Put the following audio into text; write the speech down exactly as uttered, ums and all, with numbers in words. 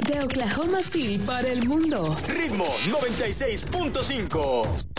De Oklahoma City para el mundo. Ritmo noventa y seis punto cinco.